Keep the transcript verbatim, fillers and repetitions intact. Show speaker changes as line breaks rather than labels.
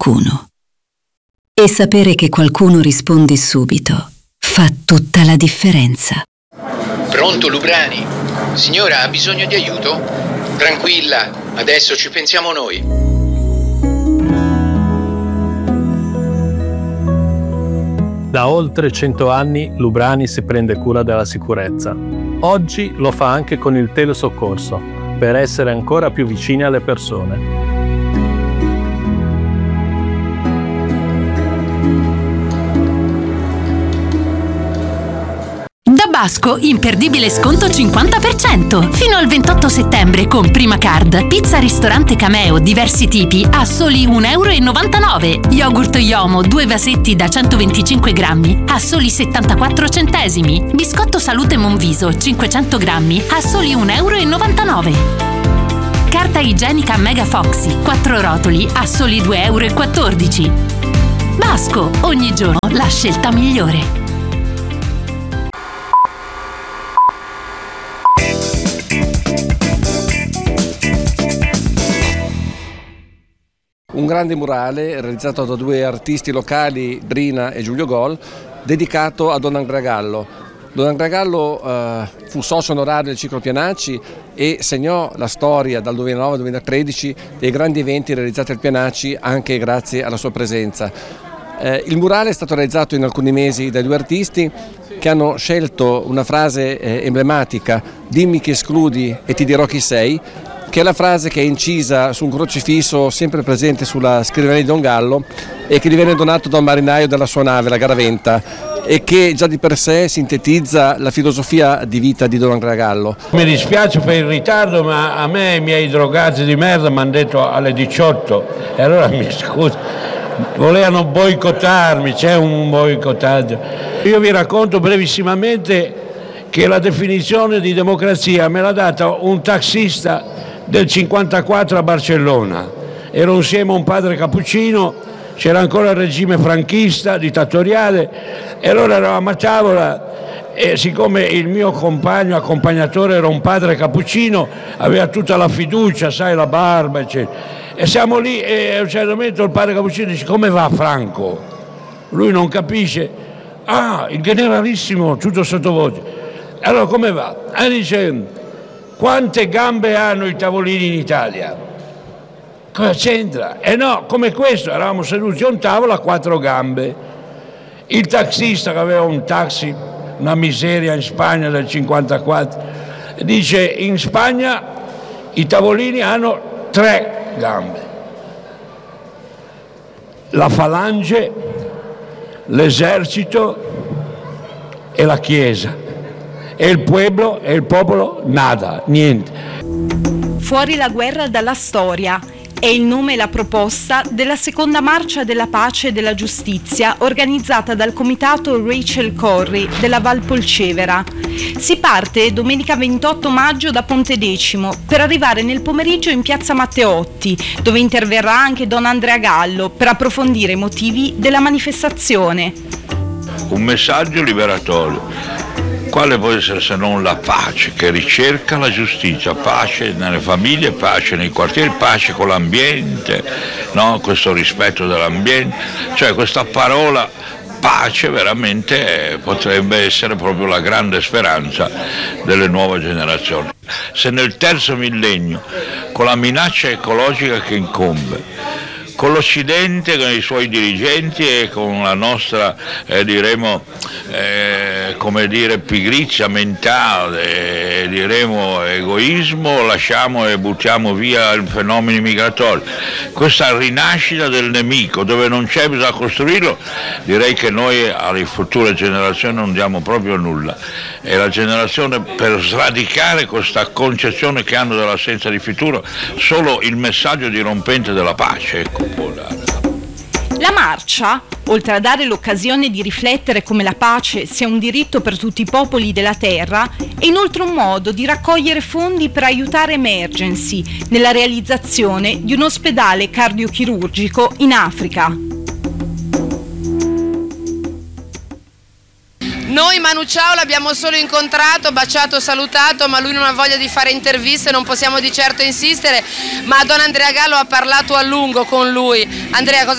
qualcuno. E sapere che qualcuno risponde subito fa tutta la differenza.
Pronto, Lubrani? Signora, ha bisogno di aiuto? Tranquilla, adesso ci pensiamo noi.
Da oltre cento anni Lubrani si prende cura della sicurezza. Oggi lo fa anche con il telesoccorso, per essere ancora più vicini alle persone.
Da Basco, imperdibile sconto cinquanta per cento. Fino al ventotto settembre con Prima Card. Pizza ristorante Cameo, diversi tipi, a soli un euro e novantanove. Yogurt Yomo, due vasetti da centoventicinque grammi, a soli settantaquattro centesimi. Biscotto Salute Monviso, cinquecento grammi, a soli un euro e novantanove. Carta igienica Mega Foxy, quattro rotoli, a soli due euro e quattordici. Basco, ogni giorno la scelta migliore.
Un grande murale realizzato da due artisti locali, Brina e Giulio Gol, dedicato a Don Andrea Gallo. Don Andrea Gallo eh, fu socio onorario del Ciclo Pianacci e segnò la storia dal duemilanove al duemilatredici dei grandi eventi realizzati al Pianacci anche grazie alla sua presenza. Eh, il murale è stato realizzato in alcuni mesi dai due artisti che hanno scelto una frase eh, emblematica, dimmi chi escludi e ti dirò chi sei, che è la frase che è incisa su un crocifisso sempre presente sulla scrivania di Don Gallo e che gli viene donato dal marinaio della sua nave, la Garaventa, e che già di per sé sintetizza la filosofia di vita di Don Andrea Gallo.
Mi dispiace per il ritardo, ma a me i miei drogati di merda mi hanno detto alle diciotto e allora mi scuso, volevano boicottarmi, c'è un boicottaggio. Io vi racconto brevissimamente che la definizione di democrazia me l'ha data un taxista del cinquantaquattro a Barcellona. Ero insieme a un padre cappuccino, c'era ancora il regime franchista, dittatoriale, e allora eravamo a tavola e siccome il mio compagno, accompagnatore, era un padre cappuccino, aveva tutta la fiducia, sai, la barba, eccetera. E siamo lì e a un certo momento il padre cappuccino dice: come va Franco? Lui non capisce. Ah, il generalissimo, tutto sottovoce. Allora come va? E dice: quante gambe hanno i tavolini in Italia? Cosa c'entra? Eh no, come questo, eravamo seduti a un tavolo a quattro gambe. Il taxista che aveva un taxi, una miseria in Spagna del cinquantaquattro, dice: in Spagna i tavolini hanno tre gambe. La falange, l'esercito e la chiesa. E il pueblo e il popolo nada, niente.
Fuori la guerra dalla storia è il nome e la proposta della seconda marcia della pace e della giustizia organizzata dal comitato Rachel Corrie della Val Polcevera. Si parte domenica ventotto maggio da Pontedecimo per arrivare nel pomeriggio in piazza Matteotti, dove interverrà anche Don Andrea Gallo per approfondire i motivi della manifestazione.
Un messaggio liberatorio. Quale può essere se non la pace, che ricerca la giustizia, pace nelle famiglie, pace nei quartieri, pace con l'ambiente, no? Questo rispetto dell'ambiente, cioè questa parola pace veramente potrebbe essere proprio la grande speranza delle nuove generazioni. Se nel terzo millennio, con la minaccia ecologica che incombe, con l'Occidente, con i suoi dirigenti e con la nostra, eh, diremo, eh, come dire, pigrizia mentale, eh, diremo egoismo, lasciamo e buttiamo via i fenomeni migratori. Questa rinascita del nemico, dove non c'è, bisogna costruirlo, direi che noi alle future generazioni non diamo proprio nulla. E la generazione, per sradicare questa concezione che hanno dell'assenza di futuro, solo il messaggio dirompente della pace, ecco.
La marcia, oltre a dare l'occasione di riflettere come la pace sia un diritto per tutti i popoli della terra, è inoltre un modo di raccogliere fondi per aiutare Emergency nella realizzazione di un ospedale cardiochirurgico in Africa.
Noi Manu Chao l'abbiamo solo incontrato, baciato, salutato, ma lui non ha voglia di fare interviste, non possiamo di certo insistere, ma Don Andrea Gallo ha parlato a lungo con lui. Andrea, cosa